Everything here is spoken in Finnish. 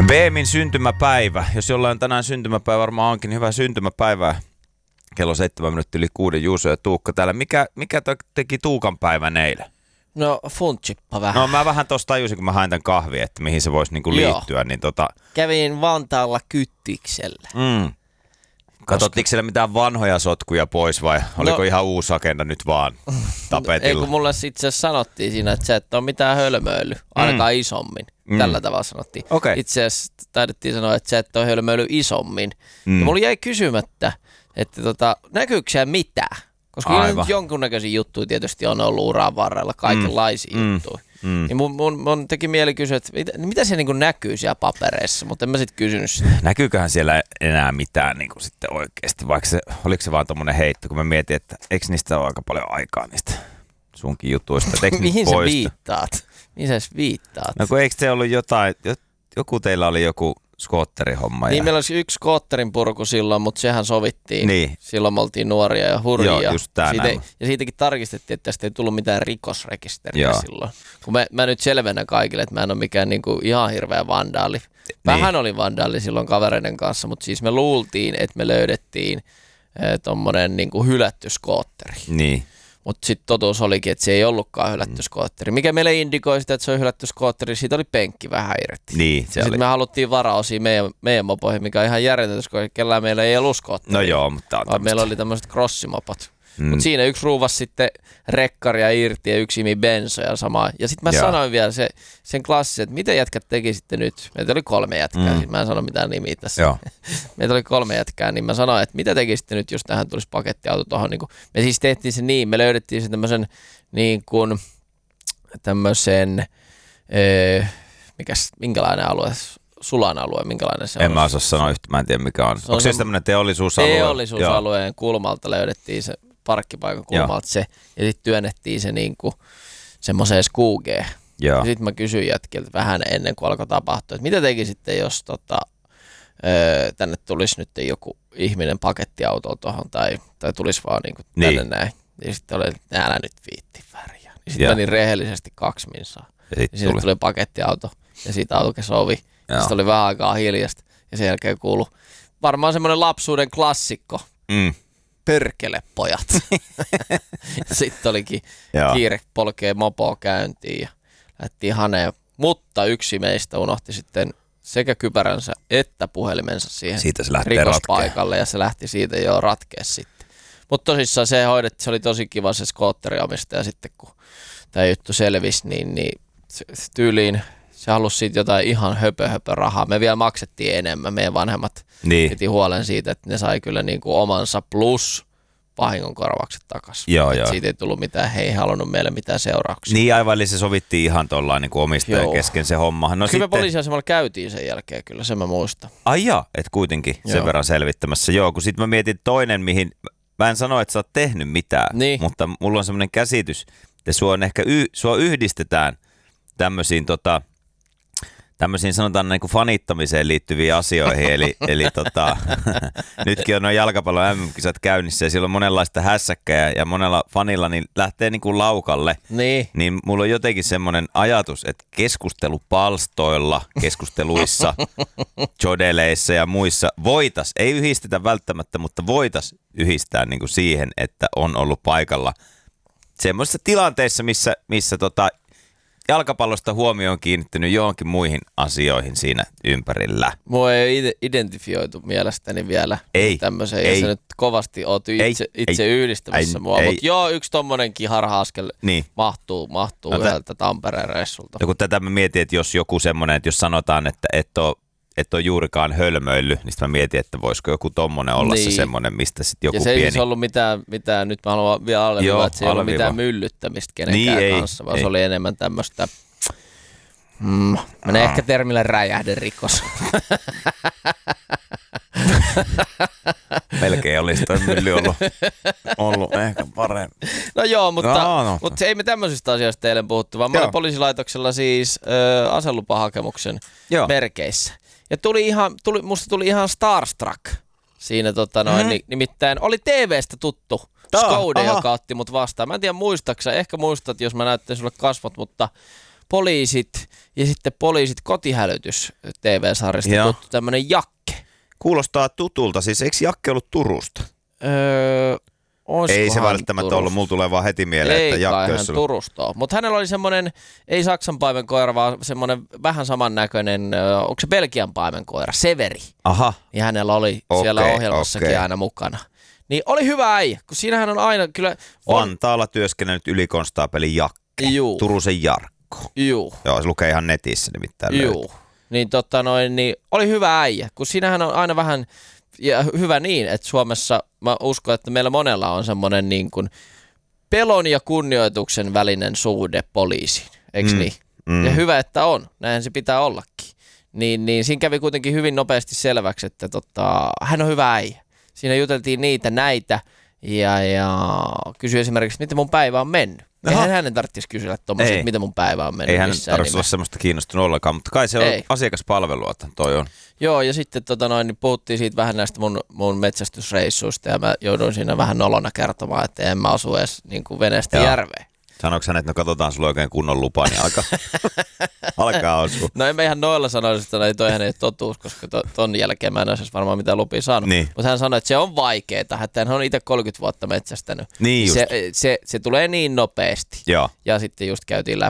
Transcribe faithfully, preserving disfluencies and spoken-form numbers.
Beemin syntymäpäivä. Jos jollain on tänään syntymäpäivä, varmaan onkin niin hyvä syntymäpäivää. Kello seitsemän minuuttia yli kuuden, Juuso ja Tuukka täällä. Mikä, mikä teki Tuukan päivän eilen? No funtchippa vähän. No mä vähän tosta tajusin, kun mä hain tämän kahvia, että mihin se voisi niinku liittyä. Niin tota... Kävin Vantaalla Kyttiksellä. Mm. Katsottiinko siellä mitään vanhoja sotkuja pois vai oliko no, ihan uusi agenda nyt vaan tapetilla? Ei kun mulle itse asiassa sanottiin siinä, että sä et ole mitään hölmöily, ainakaan mm. isommin. Mm. Tällä tavalla sanottiin. Okay. Itse asiassa taidettiin sanoa, että sä et ole hölmöily isommin. Mm. Ja mulla jäi kysymättä, että tota, näkyykö siellä mitään? Koska nyt jonkunnäköisiä juttuja tietysti on ollut uran varrella, kaikenlaisia mm. juttuja. Mm. Niin mun, mun, mun teki mieli kysyä, että mitä, mitä se niin näkyy siellä papereissa, mutta en mä sitten kysynyt sitä. Näkyyköhän siellä enää mitään niin sitten oikeasti, vaikka se, oliko se vaan tommonen heitto, kun mä mietin, että eikö niistä ole aika paljon aikaa niistä sunkin jutuista. Mihin sä viittaat? Mihin sä viittaat? No kun eikö se ollut jotain, joku teillä oli joku skootterihomma. Niin ja... meillä olisi yksi skootterin purku silloin, mutta sehän sovittiin. Niin. Silloin me oltiin nuoria ja hurjia. Joo, just siitä, ja siitäkin tarkistettiin, että tästä ei tullut mitään rikosrekisteriä Joo. silloin. Kun mä, mä nyt selvennän kaikille, että mä en ole mikään niinku ihan hirveä vandaali. Vähän niin. oli vandaali silloin kavereiden kanssa, mutta siis me luultiin, että me löydettiin eh, tommonen niinku hylätty skootteri. Niin. Mutta sitten totuus olikin, että se ei ollutkaan hylätty skootteri. Mikä meille indikoi sitä, että se on hylätty skootteri, siitä oli penkki vähän irti. Niin, se sitten me haluttiin varaosia meidän, meidän mopoihin, mikä on ihan järjetöntä, koska kellään meillä ei ollut skootteria. No joo, mutta on tämmöistä. Meillä oli tämmöiset crossimopot. Mm. Mutta siinä yksi ruuvasi sitten rekkaria irti ja yksi imi bensoja samaa. Ja sitten mä Joo. sanoin vielä se, sen klassisen, että mitä jätkät teki sitten nyt? Meitä oli kolme jätkää, mm. siis mä en sano mitään nimiä tässä. Meitä oli kolme jätkää, niin mä sanoin, että mitä teki sitten nyt, jos tähän tulisi pakettiauto tuohon. Niin me siis tehtiin se niin, me löydettiin se tämmöisen niin kuin tämmöisen, ee, mikäs, minkälainen alue, sulan alue, minkälainen se en on? En mä osaa sanoa yhtä, mä en tiedä mikä on. Onko se, se tämmöinen teollisuusalue? Teollisuusalueen Joo. kulmalta löydettiin se. Parkkipaikan kulmalta se, ja sitten työnnettiin se niinku semmoiseen skuugeen. Ja sitten mä kysyin jätkiltä vähän ennen kuin alkoi tapahtua, että mitä teki sitten, jos tota, öö, tänne tulisi nyt joku ihminen pakettiautolla tuohon, tai, tai tulisi vaan niinku tänne niin. näin. Ja sitten oli, että älä nyt viitti väriä. Ja sitten meni rehellisesti kaksi minsaa. Ja sitten sinne tuli. tuli pakettiauto, ja siitä aukesi ovi. Ja sitten oli vähän aikaa hiljasta, ja sen jälkeen kuului varmaan semmoinen lapsuuden klassikko. Mm. Pörkele pojat. Sitten olikin Joo. kiire polkee mopoa käyntiin ja lähtiin haneen. Mutta yksi meistä unohti sitten sekä kypäränsä että puhelimensa siihen rikospaikalle ja se lähti siitä jo ratkeessa sitten. Mutta tosissaan se hoidettiin, se oli tosi kiva se skootteriomistaja sitten kun tämä juttu selvisi, niin, niin tyyliin se halusi siitä jotain ihan höpö höpö rahaa. Me vielä maksettiin enemmän. Meidän vanhemmat niin. piti huolen siitä, että ne sai kyllä niin kuin omansa plus vahingonkorvaukset takaisin. Joo, joo. Siitä ei tullut mitään, he ei halunnut meille mitään seurauksia. Niin aivan, eli se sovittiin ihan tuollain niin kuin omistajan joo. kesken se homma. No kyllä sitten... me poliisiasemalla käytiin sen jälkeen, kyllä sen mä muistan. Ai jaa, et kuitenkin joo. sen verran selvittämässä. Joo, kun sitten mä mietin toinen, mihin, mä en sano, että sä oot tehnyt mitään, niin. mutta mulla on semmoinen käsitys, että sua, on ehkä y- sua yhdistetään tämmöisiin tota, tämmöisiin sanotaan niin kuin fanittamiseen liittyviin asioihin, eli, eli tota, nytkin on noin jalkapallon M M-kisat käynnissä ja siellä on monenlaista hässäkkää ja monella fanilla niin lähtee niin kuin laukalle, niin. niin mulla on jotenkin semmoinen ajatus, että keskustelupalstoilla, keskusteluissa, jodeleissa ja muissa voitais, ei yhdistetä välttämättä, mutta voitais yhdistää niin kuin siihen, että on ollut paikalla semmoisissa tilanteissa, missä, missä tota, jalkapallosta huomio on kiinnittynyt johonkin muihin asioihin siinä ympärillä. Mua ei identifioitu mielestäni vielä ei, tämmöiseen, ei. ja sä nyt kovasti oot itse, ei, itse ei, yhdistämässä ei, mua, mutta joo, yksi tommonenkin harha-askel niin. mahtuu, mahtuu no, yhdeltä Tampereen reissulta. Ja kun tätä mä mietin, että jos joku semmoinen, että jos sanotaan, että et ole, et ole juurikaan hölmöillyt, niin sitten mä mietin, että voisiko joku tommonen olla niin. se semmoinen, mistä sitten joku pieni... Ja se pieni... ei siis ollut mitään, mitään, nyt mä haluan vielä alleviivaa, että se ei ollut mitään myllyttämistä kenenkään niin, kanssa, ei, vaan ei. se oli enemmän tämmöistä... Mm, menee ehkä termille räjähderikos. Melkein olisi toi mylly ollut, ollut ehkä parempi. No joo, mutta, no, no. mutta ei me tämmöisistä asioista teille puhuttu, vaan mä olin poliisilaitoksella siis ö, aselupahakemuksen joo. merkeissä. Ja tuli ihan, tuli, musta tuli ihan starstruck siinä, tota noin, mm-hmm. nimittäin oli T V:stä tuttu Skoude, joka otti mut vastaan. Mä en tiedä muistaaksä, ehkä muistat, jos mä näyttelin sulle kasvot, mutta poliisit ja sitten poliisit kotihälytys T V-sarjasta tuttu tämmönen Jakke. Kuulostaa tutulta, siis eikö Jakke ollut Turusta? Öö, ei se välttämättä ollut, mulla tulee vaan heti mieleen, ei että Jakke olisi ollut Turusta. Mutta hänellä oli semmoinen, ei Saksan paimenkoira, vaan semmoinen vähän samannäköinen, onko se Belgian paimenkoira, Severi. Aha. Ja hänellä oli okay, siellä ohjelmassakin okay. aina mukana. Niin oli hyvä äijä, kun siinähän on aina kyllä... On... Vantaalla työskennellyt ylikonstaapeli Jakke, Juu. Turusen Jarkko. Juu. Joo, se lukee ihan netissä nimittäin. Juu. Löytyy. Niin, tota noin, niin oli hyvä äijä, kun siinähän on aina vähän... Ja hyvä niin, että Suomessa mä uskon, että meillä monella on semmoinen niin kuin pelon ja kunnioituksen välinen suhde poliisiin, eikö mm, niin? Mm. Ja hyvä, että on, näinhän se pitää ollakin. Niin, niin siinä kävi kuitenkin hyvin nopeasti selväksi, että tota, hän on hyvä äijä. Siinä juteltiin niitä, näitä ja, ja kysyi esimerkiksi, miten mun päivä on mennyt. Eihän hänen tarvitsisi kysyä tuommoiset, että miten mun päivä on mennyt. Ei hänen tarvitsisi olla semmoista kiinnostunut ollenkaan, mutta kai se on Ei. asiakaspalvelua, toi on. Joo, ja sitten tota noin, niin puhuttiin siitä vähän näistä mun, mun metsästysreissuista, ja mä jouduin siinä vähän nolona kertomaan, että en mä asu edes niin kuin veneestä Joo. järveen. Sanoiko hän, että no katsotaan sulla oikein kunnon lupa, niin alkaa, alkaa osua. No en mä ihan noilla sanoisi, että no, toihan ei ole totuus, koska to, ton jälkeen mä en olisi varmaan mitään lupia saanut. Niin. Mutta hän sanoi, että se on vaikeeta, että hän on itse kolmekymmentä vuotta metsästänyt. Niin se, se, se tulee niin nopeasti. Joo. Ja sitten just käytiin läpi